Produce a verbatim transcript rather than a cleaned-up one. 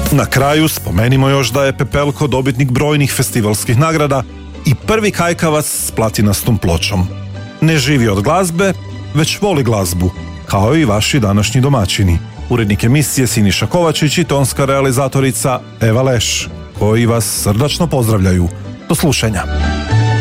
Na kraju spomenimo još da je Pepelko dobitnik brojnih festivalskih nagrada i prvi kajkavac s platinastom pločom. Ne živi od glazbe, već voli glazbu, kao i vaši današnji domaćini. Urednik emisije Siniša Kovačić i tonska realizatorica Eva Leš, koji vas srdačno pozdravljaju. Do slušanja.